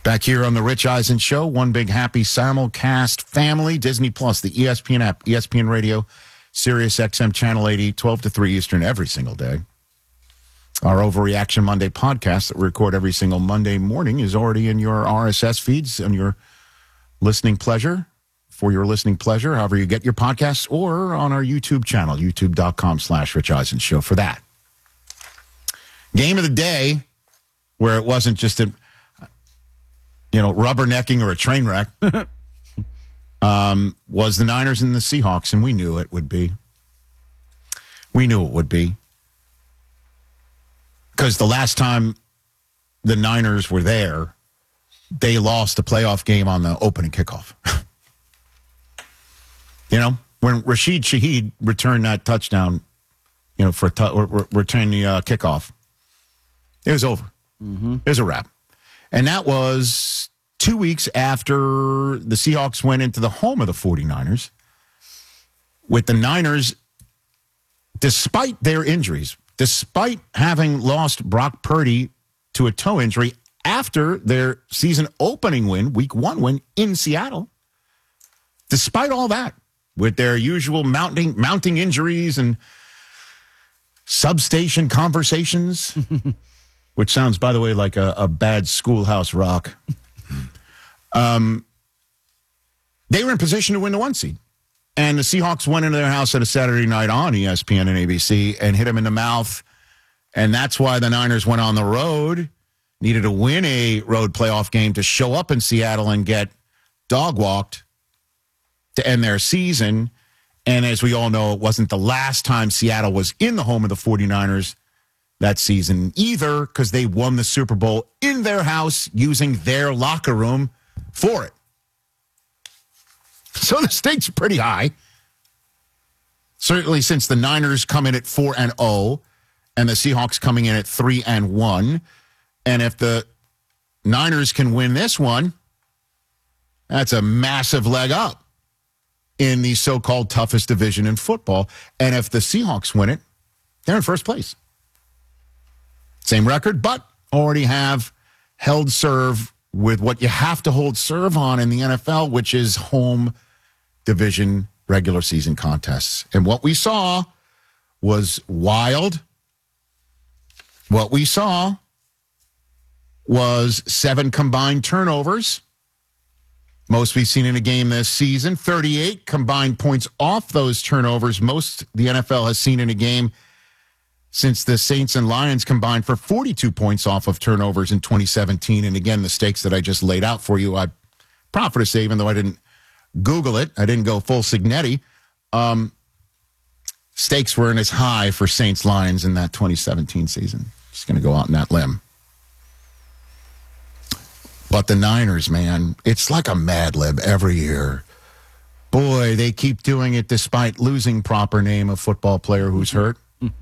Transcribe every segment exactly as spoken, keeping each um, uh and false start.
Back here on the Rich Eisen Show, one big happy simulcast family, Disney Plus, the E S P N app, E S P N Radio, Sirius X M Channel eighty, twelve to three Eastern every single day. Our Overreaction Monday podcast that we record every single Monday morning is already in your R S S feeds on your listening pleasure, for your listening pleasure, however you get your podcasts, or on our YouTube channel, youtube.com slash Rich Eisen Show for that. Game of the day, where it wasn't just a you know, rubbernecking or a train wreck, um, was the Niners and the Seahawks, and we knew it would be. We knew it would be. Because the last time the Niners were there, they lost a playoff game on the opening kickoff. You know, when Rashid Shaheed returned that touchdown, you know, for a t- or, or return the uh, kickoff, it was over. Mm-hmm. It was a wrap. And that was two weeks after the Seahawks went into the home of the 49ers, with the Niners, despite their injuries, despite having lost Brock Purdy to a toe injury after their season opening win, week one win in Seattle, despite all that, with their usual mounting mounting injuries and substation conversations, which sounds, by the way, like a, a bad Schoolhouse Rock. um, they were in position to win the one seed. And the Seahawks went into their house at a Saturday night on E S P N and A B C and hit them in the mouth. And that's why the Niners went on the road, needed to win a road playoff game to show up in Seattle and get dog-walked to end their season. And as we all know, it wasn't the last time Seattle was in the home of the 49ers that season either, because they won the Super Bowl in their house using their locker room for it. So the stakes are pretty high. Certainly since the Niners come in at four and oh and the Seahawks coming in at three and one. And if the Niners can win this one, that's a massive leg up in the so-called toughest division in football. And if the Seahawks win it, they're in first place. Same record, but already have held serve with what you have to hold serve on in the N F L, which is home division regular season contests. And what we saw was wild. What we saw was seven combined turnovers. Most we've seen in a game this season. thirty-eight combined points off those turnovers. Most the N F L has seen in a game since the Saints and Lions combined for forty-two points off of turnovers in twenty seventeen. And again, the stakes that I just laid out for you, I proud to say, even though I didn't Google it, I didn't go full Signetti, um, stakes weren't as high for Saints Lions in that twenty seventeen season. Just going to go out on that limb. But the Niners, man, it's like a Mad Lib every year. Boy, they keep doing it despite losing proper name of football player who's hurt.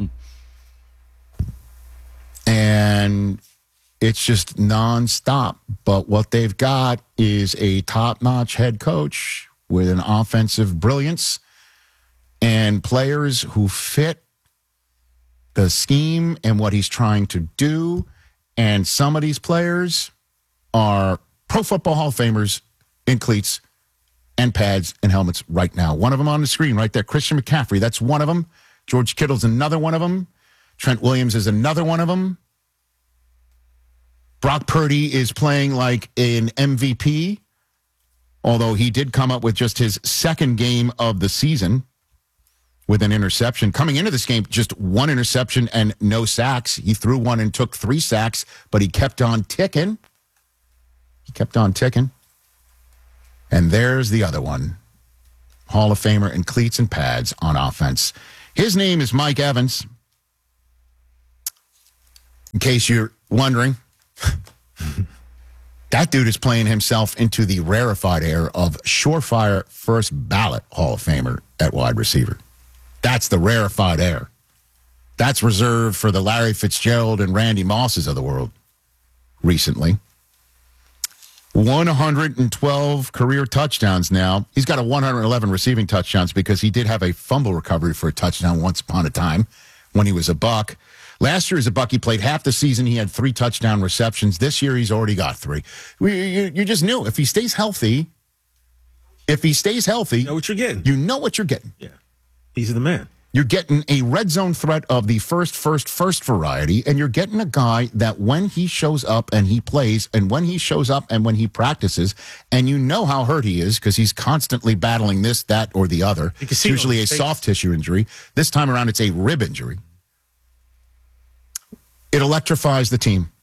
And it's just nonstop. But what they've got is a top-notch head coach with an offensive brilliance and players who fit the scheme and what he's trying to do. And some of these players are Pro Football Hall of Famers in cleats and pads and helmets right now. One of them on the screen right there, Christian McCaffrey. That's one of them. George Kittle's another one of them. Trent Williams is another one of them. Brock Purdy is playing like an M V P, although he did come up with just his second game of the season with an interception. Coming into this game, just one interception and no sacks. He threw one and took three sacks, but he kept on ticking. He kept on ticking. And there's the other one. Hall of Famer in cleats and pads on offense. His name is Mike Evans. In case you're wondering, that dude is playing himself into the rarefied air of surefire first ballot Hall of Famer at wide receiver. That's the rarefied air. That's reserved for the Larry Fitzgerald and Randy Mosses of the world recently. one hundred twelve career touchdowns now. He's got a one hundred eleven receiving touchdowns because he did have a fumble recovery for a touchdown once upon a time when he was a Buck. Last year as a Buck, he played half the season. He had three touchdown receptions. This year, he's already got three. We, you, you just knew if he stays healthy, if he stays healthy, you know what you're getting. You know what you're getting. Yeah, he's the man. You're getting a red zone threat of the first, first, first variety, and you're getting a guy that when he shows up and he plays, and when he shows up and when he practices, and you know how hurt he is because he's constantly battling this, that, or the other. It's usually a soft tissue injury. This time around, it's a rib injury. It electrifies the team.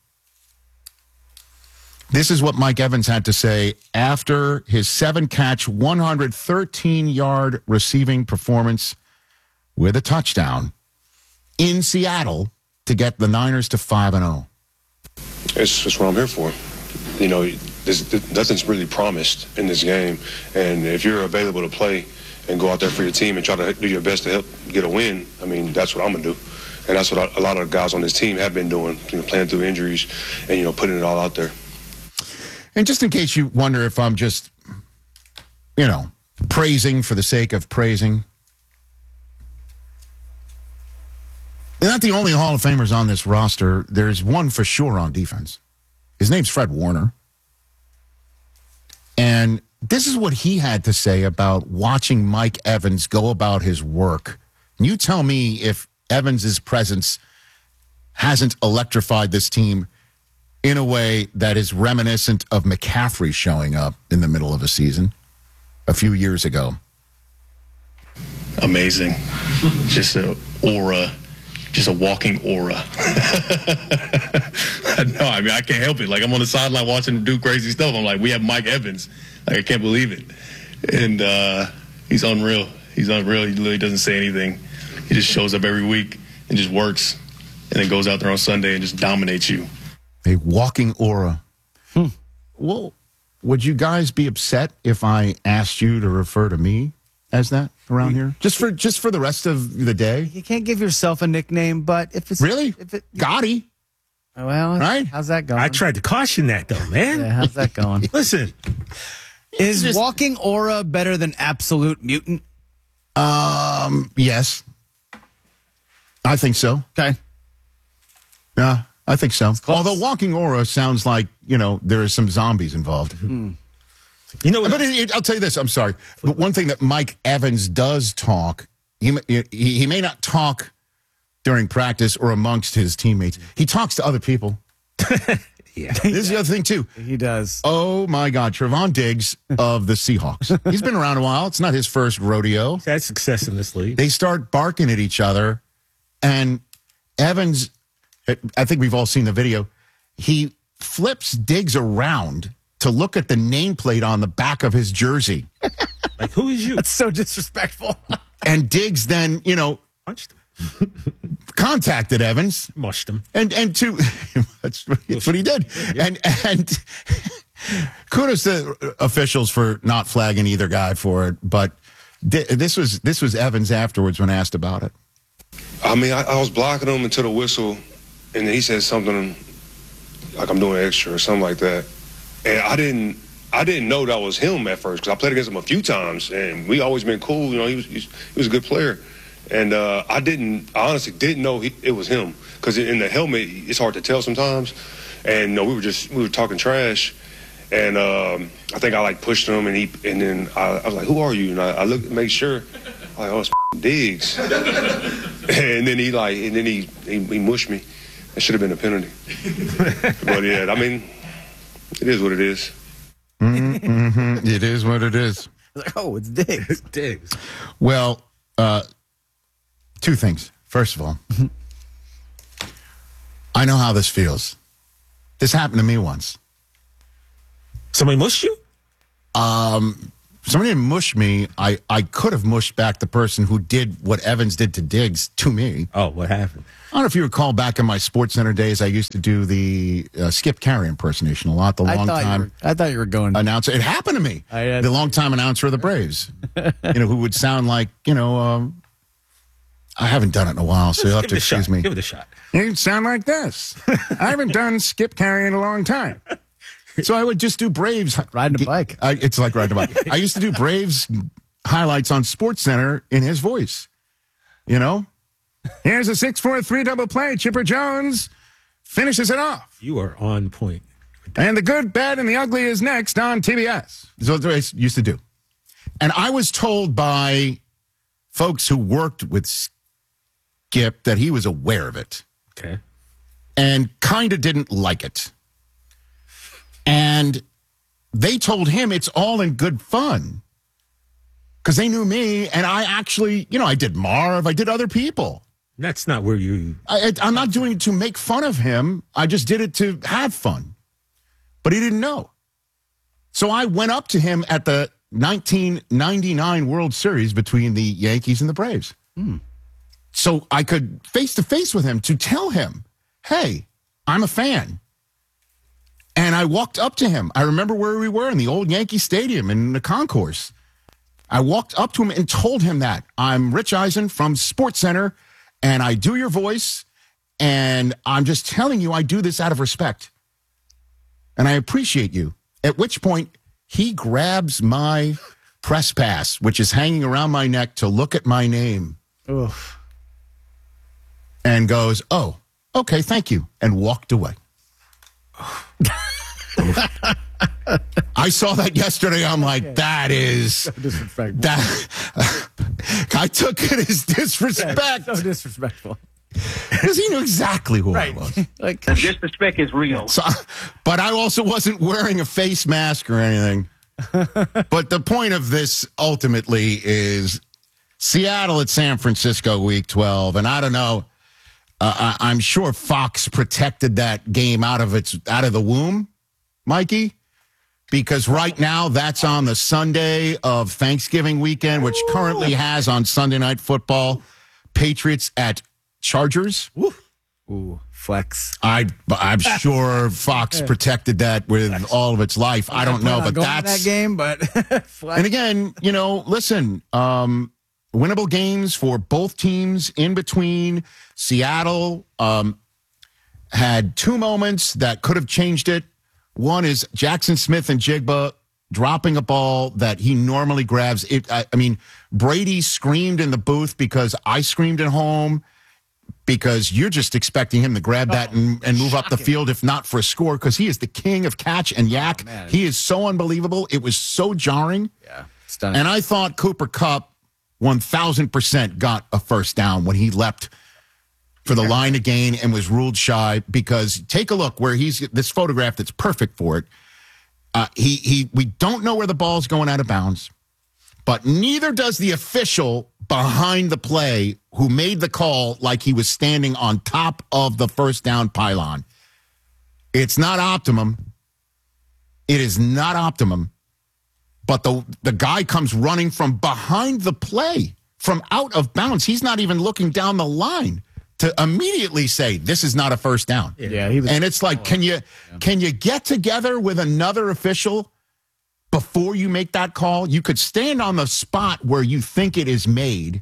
This is what Mike Evans had to say after his seven-catch, one hundred thirteen yard receiving performance with a touchdown in Seattle to get the Niners to five and oh. It's, it's what I'm here for. You know, there's, nothing's really promised in this game. And if you're available to play and go out there for your team and try to do your best to help get a win, I mean, that's what I'm going to do. And that's what a lot of guys on this team have been doing, you know, playing through injuries and, you know, putting it all out there. And just in case you wonder if I'm just, you know, praising for the sake of praising, they're not the only Hall of Famers on this roster. There's one for sure on defense. His name's Fred Warner. And this is what he had to say about watching Mike Evans go about his work. And you tell me if Evans's presence hasn't electrified this team in a way that is reminiscent of McCaffrey showing up in the middle of a season a few years ago. Amazing. Just an aura. Just a walking aura. No, I mean, I can't help it. Like, I'm on the sideline watching him do crazy stuff. I'm like, we have Mike Evans. Like, I can't believe it. And uh, he's unreal. He's unreal. He literally doesn't say anything. He just shows up every week and just works and then goes out there on Sunday and just dominates you. A walking aura. Hmm. Well, would you guys be upset if I asked you to refer to me as that around here? Just for just for the rest of the day? You can't give yourself a nickname, but if it's... Really? If it, Gotti. Well, right? How's that going? I tried to caution that, though, man. Yeah, how's that going? Listen. Is just, walking aura better than absolute mutant? Um, yes. I think so. Okay. Yeah, I think so. Although walking aura sounds like, you know, there are some zombies involved. Hmm. You know, but it, it, I'll tell you this. I'm sorry. But one thing that Mike Evans does talk, he, he, he may not talk during practice or amongst his teammates. He talks to other people. Yeah. This is the other thing, too. He does. Oh, my God. Trevon Diggs of the Seahawks. He's been around a while. It's not his first rodeo. He's had success in this league. They start barking at each other, and Evans, I think we've all seen the video, he flips Diggs around to look at the nameplate on the back of his jersey. Like, who is you? That's so disrespectful. And Diggs then, you know, Punched him. contacted Evans. Mushed him. And and to that's, that's what he did. Yeah. And and kudos to officials for not flagging either guy for it. But this was this was Evans afterwards when asked about it. I mean, I, I was blocking him until the whistle, and then he said something like I'm doing extra or something like that. And I didn't I didn't know that was him at first because I played against him a few times, and we always been cool. You know, he was he was a good player. And uh, I didn't, I honestly didn't know he, it was him because in the helmet, it's hard to tell sometimes. And you know, we were just, we were talking trash. And um, I think I like pushed him and he, and then I, I was like, who are you? And I, I looked to make sure, I'm like, oh, it's Diggs. And then he like, and then he, he, he mushed me. That should have been a penalty. But yeah, I mean, it is what it is. Mm-hmm. It is what it is. Like, oh, it's Diggs. Diggs. Well, uh, two things. First of all, I know how this feels. This happened to me once. Somebody mushed you? Um, somebody didn't mush me. I, I could have mushed back the person who did what Evans did to Diggs to me. Oh, what happened? I don't know if you recall back in my Sports Center days, I used to do the uh, Skip Carey impersonation a lot. The long time I thought you were going announcer. It happened to me. I had, the long time announcer of the Braves. You know, who would sound like, you know, um, I haven't done it in a while, so you'll have to excuse shot. me. Give it a shot. You'd sound like this. I haven't done Skip Carey in a long time. So I would just do Braves. Riding a bike. I, it's like riding a bike. I used to do Braves highlights on Sports Center in his voice. You know? Here's a six four three double play. Chipper Jones finishes it off. You are on point. And the good, bad, and the ugly is next on T B S. That's what they used to do. And I was told by folks who worked with Skip that he was aware of it Okay. and kind of didn't like it. And they told him it's all in good fun because they knew me. And I actually, you know, I did Marv, I did other people. That's not where you. I, I'm not doing it to make fun of him. I just did it to have fun. But he didn't know. So I went up to him at the nineteen ninety-nine World Series between the Yankees and the Braves. Hmm. So I could face to face with him to tell him, hey, I'm a fan. And I walked up to him. I remember where we were in the old Yankee Stadium in the concourse. I walked up to him and told him that I'm Rich Eisen from SportsCenter, and I do your voice, and I'm just telling you I do this out of respect. And I appreciate you. At which point, he grabs my press pass, which is hanging around my neck, to look at my name. Oof. And goes, oh, okay, thank you, and walked away. I saw that yesterday. I'm like, that is So disrespectful. that. I took it as disrespect So disrespectful. because he knew exactly who I was. Like, The disrespect is real. So, but I also wasn't wearing a face mask or anything. But the point of this ultimately is Seattle at San Francisco week twelve. And I don't know. Uh, I, I'm sure Fox protected that game out of its out of the womb, Mikey, because right now that's on the Sunday of Thanksgiving weekend, which currently has on Sunday Night Football Patriots at Chargers. ooh, flex. I, I'm sure Fox protected that with all of its life. I don't know, Plan on but going to that's that game, but flex. and again, you know, listen, um, winnable games for both teams in between. Seattle um, had two moments that could have changed it. One is Jackson Smith and Jigba dropping a ball that he normally grabs. It. I, I mean, Brady screamed in the booth because I screamed at home because you're just expecting him to grab that and, and move up the field, if not for a score, because he is the king of catch and yak. man. He is so unbelievable. It was so jarring. Yeah, stunning. And I thought Cooper Kupp one thousand percent got a first down when he leapt for the line to gain and was ruled shy, because take a look where he's this photograph that's perfect for it. Uh, he he we don't know where the ball's going out of bounds, but neither does the official behind the play who made the call like he was standing on top of the first down pylon. It's not optimum. It is not optimum. But the the guy comes running from behind the play, from out of bounds. He's not even looking down the line to immediately say, this is not a first down. yeah, he was. And it's like, can you can you get together with another official before you make that call? You could stand on the spot where you think it is made,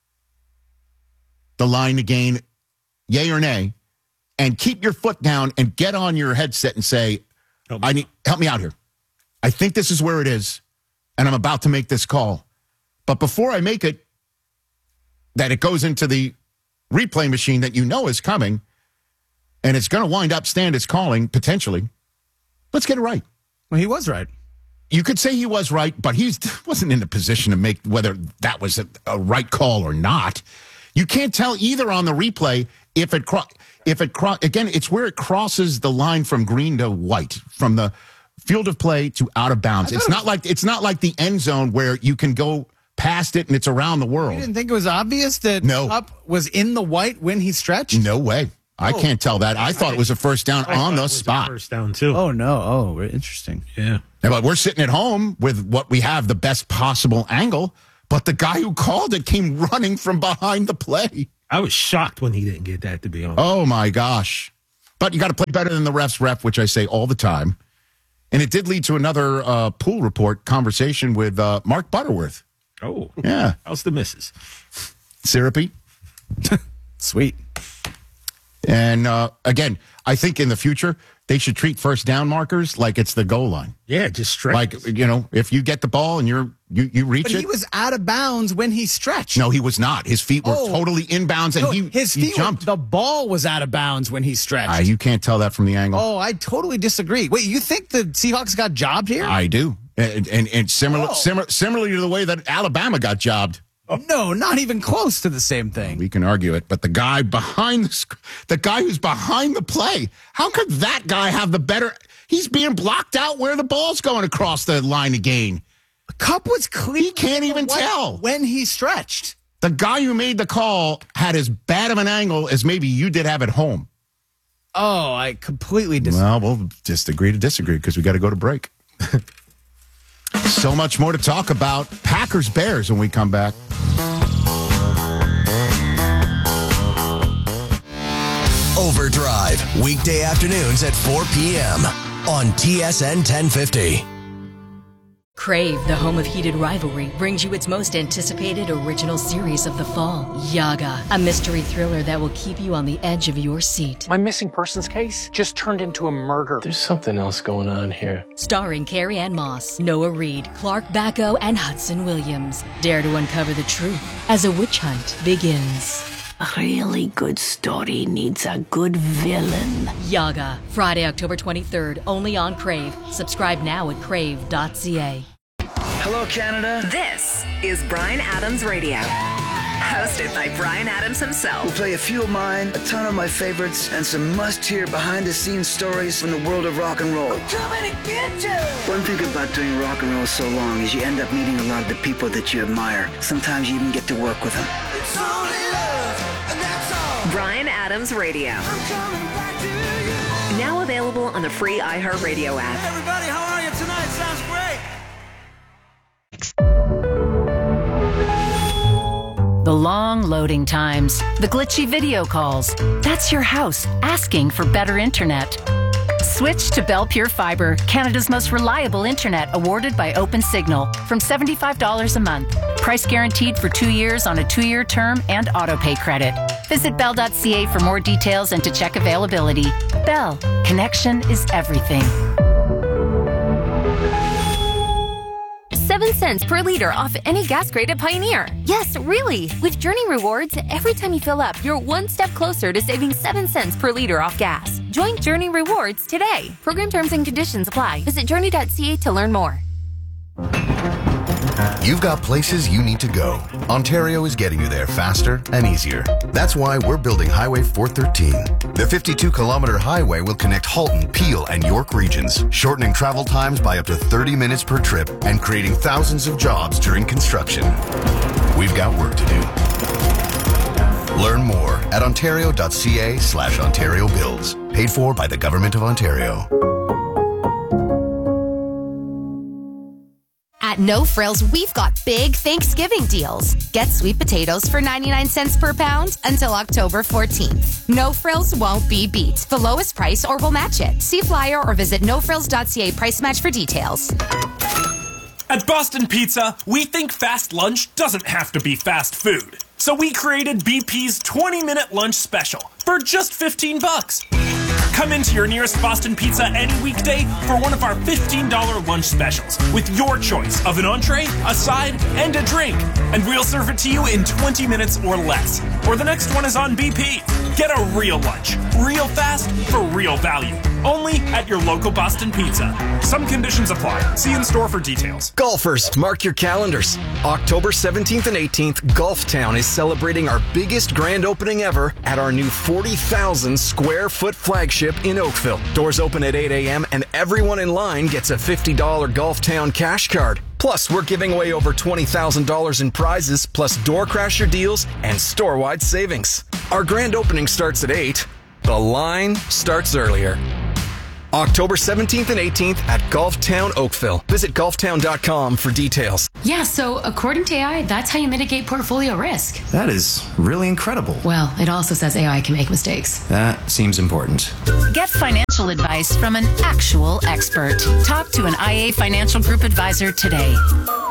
the line to gain, yay or nay, and keep your foot down and get on your headset and say, I need help me out here. I think this is where it is, and I'm about to make this call. But before I make it, that it goes into the replay machine that you know is coming, and it's going to wind up stand as calling, potentially. Let's get it right. Well, he was right. You could say he was right, but he wasn't in a position to make whether that was a, a right call or not. You can't tell either on the replay if it cro- if it cro- again, it's where it crosses the line from green to white, from the field of play to out of bounds. It's not like it's not like the end zone where you can go past it and it's around the You world. didn't think it was obvious that No. Kupp was in the white when he stretched? No way. I can't tell that. I thought it was a first down I on thought it the was a spot. First down too. Oh, no. Oh, interesting. Yeah. Yeah, but we're sitting at home with what we have, the best possible angle. But the guy who called it came running from behind the play. I was shocked when he didn't get that, to be honest. Oh, my gosh. But you got to play better than the ref's ref, which I say all the time. And it did lead to another uh, pool report conversation with uh, Mark Butterworth. Oh. Yeah. How's the missus? Syrupy. Sweet. And uh, again, I think in the future, they should treat first down markers like it's the goal line. Yeah, just stretch. Like, you know, if you get the ball and you're you, you reach But it. he was out of bounds when he stretched. No, he was not. His feet were Oh. totally inbounds, and No, he, his he feet were- jumped. the ball was out of bounds when he stretched. Ah, you can't tell that from the angle. oh, I totally disagree. Wait, you think the Seahawks got jobbed here? I do. And, and, and similar, Oh. similar, similarly to the way that Alabama got jobbed. No, not even close to the same thing. We can argue it, but the guy behind the sc- the guy who's behind the play, how could that guy have the better? He's being blocked out where the ball's going across the line of gain. Cup was clean. He can't even tell. when he stretched. The guy who made the call had as bad of an angle as maybe you did have at home. Oh, I completely disagree. Well, we'll just agree to disagree because we got to go to break. So much more to talk about. Packers Bears when we come back. Overdrive, weekday afternoons at four p.m. on T S N ten fifty. Crave, the home of heated rivalry, brings you its most anticipated original series of the fall, Yaga, a mystery thriller that will keep you on the edge of your seat. My missing persons case just turned into a murder. There's something else going on here. Starring Carrie Ann Moss, Noah Reid, Clark Bacco, and Hudson Williams. Dare to uncover the truth as a witch hunt begins. A really good story needs a good villain. Yaga, Friday, October twenty-third, only on Crave. Subscribe now at crave dot c a. Hello, Canada. This is Bryan Adams Radio, hosted by Bryan Adams himself. We'll play a few of mine, a ton of my favorites, and some must-hear behind-the-scenes stories from the world of rock and roll. I'm coming to get you. One thing about doing rock and roll so long is you end up meeting a lot of the people that you admire. Sometimes you even get to work with them. It's only love, and that's all. Bryan Adams Radio. I'm coming back to you. Now available on the free iHeartRadio app. Hey, everybody, how are you tonight? Sounds great. The long loading times, the glitchy video calls. That's your house asking for better internet. Switch to Bell Pure Fiber, Canada's most reliable internet, awarded by OpenSignal, from seventy-five dollars a month. Price guaranteed for two years on a two-year term and auto-pay credit. Visit bell dot c a for more details and to check availability. Bell, connection is everything. Seven cents per liter off any gas grade at Pioneer. Yes, really. With Journey Rewards, every time you fill up, you're one step closer to saving seven cents per liter off gas. Join Journey Rewards today. Program terms and conditions apply. Visit journey dot c a to learn more. You've got places you need to go. Ontario is getting you there faster and easier. That's why we're building Highway four thirteen. The fifty-two kilometer highway will connect Halton, Peel, and York regions, shortening travel times by up to thirty minutes per trip and creating thousands of jobs during construction. We've got work to do. Learn more at ontario dot c a slash Ontario Builds. Paid for by the Government of Ontario. At No Frills, we've got big Thanksgiving deals. Get sweet potatoes for ninety-nine cents per pound until October fourteenth. No Frills won't be beat. The lowest price or we'll match it. See flyer or visit no frills dot c a price match for details. At Boston Pizza, we think fast lunch doesn't have to be fast food. So we created B P's twenty minute lunch special for just fifteen bucks. Come into your nearest Boston Pizza any weekday for one of our fifteen dollar lunch specials with your choice of an entree, a side, and a drink. And we'll serve it to you in twenty minutes or less. Or the next one is on B P. Get a real lunch, real fast, for real value. Only at your local Boston Pizza. Some conditions apply. See in store for details. Golfers, mark your calendars. October seventeenth and eighteenth, Golf Town is celebrating our biggest grand opening ever at our new forty thousand square foot flagship in Oakville. Doors open at eight a.m. and everyone in line gets a fifty dollar Golf Town cash card. Plus, we're giving away over twenty thousand dollars in prizes, plus door crasher deals and store-wide savings. Our grand opening starts at eight. The line starts earlier. October seventeenth and eighteenth at Golf Town Oakville. Visit golf town dot com for details. Yeah, so according to A I, that's how you mitigate portfolio risk. That is really incredible. Well, it also says A I can make mistakes. That seems important. Get financial advice from an actual expert. Talk to an I A Financial Group advisor today.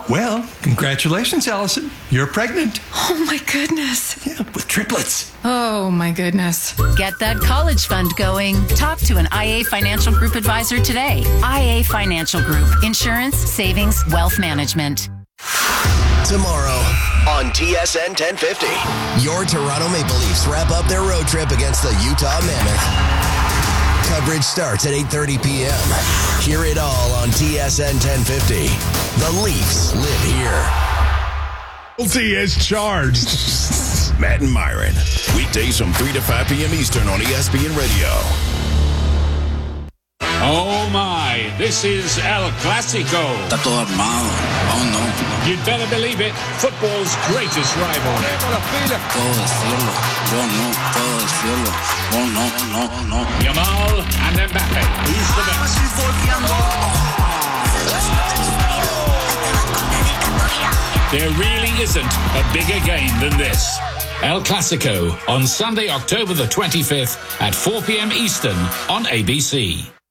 Well, congratulations, Allison. You're pregnant. Oh, my goodness. Yeah, with triplets. Oh, my goodness. Get that college fund going. Talk to an I A Financial Group advisor today. I A Financial Group. Insurance, savings, wealth management. Tomorrow on T S N ten fifty, your Toronto Maple Leafs wrap up their road trip against the Utah Mammoth. Coverage starts at eight thirty p.m. Hear it all on T S N ten fifty. The Leafs live here. Guilty as charged. Matt and Myron. Weekdays from three to five p.m. Eastern on E S P N Radio. Oh my, this is El Clasico. Está todo armado. Oh no. You'd better believe it. Football's greatest rivalry. Puedo decirlo. Yo no puedo decirlo. Oh no, no, no. Yamal and Mbappe. Who's the best? There really isn't a bigger game than this. El Clasico on Sunday, October the twenty-fifth at four p.m. Eastern on A B C.